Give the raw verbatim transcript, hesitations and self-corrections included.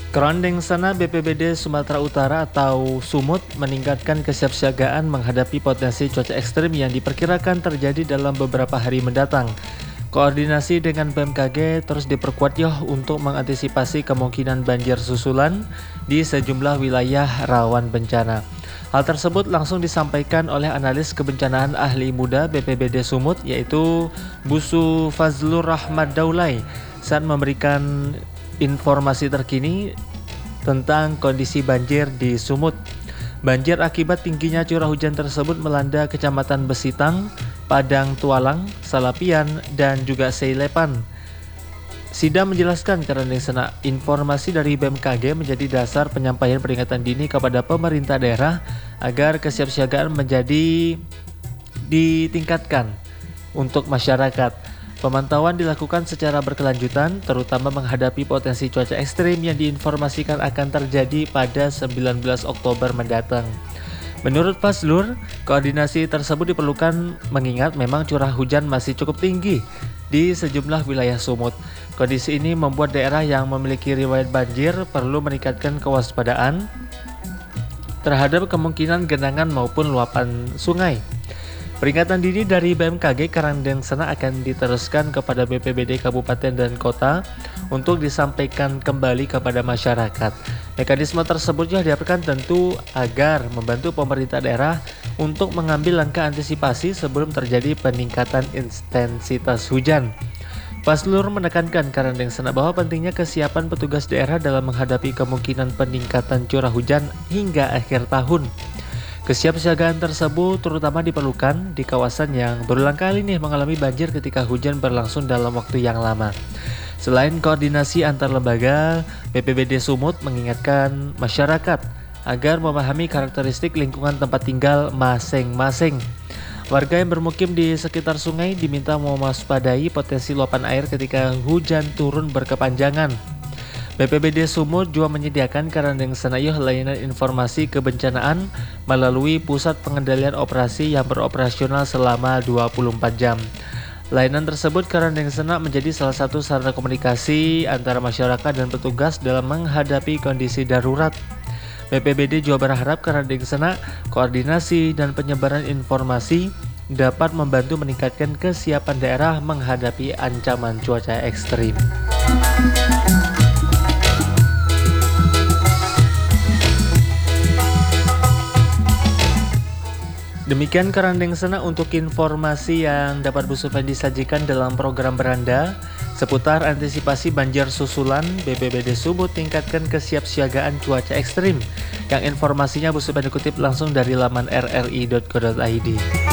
Kerandeng sana B P B D Sumatera Utara atau Sumut meningkatkan kesiapsiagaan menghadapi potensi cuaca ekstrim yang diperkirakan terjadi dalam beberapa hari mendatang. Koordinasi dengan B M K G terus diperkuat ya untuk mengantisipasi kemungkinan banjir susulan di sejumlah wilayah rawan bencana. Hal tersebut langsung disampaikan oleh analis kebencanaan ahli muda B P B D Sumut yaitu Busu Fazlur Rahmat Daulay saat memberikan informasi terkini tentang kondisi banjir di Sumut. Banjir akibat tingginya curah hujan tersebut melanda Kecamatan Besitang, Padang Tualang, Salapian, dan juga Seilepan. Sida menjelaskan Kerandeng Sana informasi dari B M K G menjadi dasar penyampaian peringatan dini kepada pemerintah daerah agar kesiapsiagaan menjadi ditingkatkan untuk masyarakat. Pemantauan dilakukan secara berkelanjutan, terutama menghadapi potensi cuaca ekstrim yang diinformasikan akan terjadi pada sembilan belas Oktober mendatang. Menurut Fazlur, koordinasi tersebut diperlukan mengingat memang curah hujan masih cukup tinggi di sejumlah wilayah Sumut. Kondisi ini membuat daerah yang memiliki riwayat banjir perlu meningkatkan kewaspadaan terhadap kemungkinan genangan maupun luapan sungai. Peringatan dini dari B M K G Kerandeng Sana akan diteruskan kepada B P B D Kabupaten dan Kota untuk disampaikan kembali kepada masyarakat. Mekanisme tersebut juga diharapkan tentu agar membantu pemerintah daerah untuk mengambil langkah antisipasi sebelum terjadi peningkatan intensitas hujan. Fazlur menekankan Kerandeng Sana bahwa pentingnya kesiapan petugas daerah dalam menghadapi kemungkinan peningkatan curah hujan hingga akhir tahun. Kesiapsiagaan tersebut terutama diperlukan di kawasan yang berulang kali nih mengalami banjir ketika hujan berlangsung dalam waktu yang lama. Selain koordinasi antar lembaga, B P B D Sumut mengingatkan masyarakat agar memahami karakteristik lingkungan tempat tinggal masing-masing. Warga yang bermukim di sekitar sungai diminta mewaspadai potensi luapan air ketika hujan turun berkepanjangan. B P B D Sumut juga menyediakan Kerandeng Sana layanan informasi kebencanaan melalui pusat pengendalian operasi yang beroperasional selama dua puluh empat jam. Layanan tersebut Kerandeng Sana menjadi salah satu sarana komunikasi antara masyarakat dan petugas dalam menghadapi kondisi darurat. B P B D juga berharap Kerandeng Sana koordinasi dan penyebaran informasi dapat membantu meningkatkan kesiapan daerah menghadapi ancaman cuaca ekstrim. Demikian Kerandeng Sana untuk informasi yang dapat Bu Supandi sajikan dalam program Beranda seputar antisipasi banjir susulan. B P B D Sumut tingkatkan kesiapsiagaan cuaca ekstrim, yang informasinya Bu Supandi kutip langsung dari laman r r i dot co dot i d.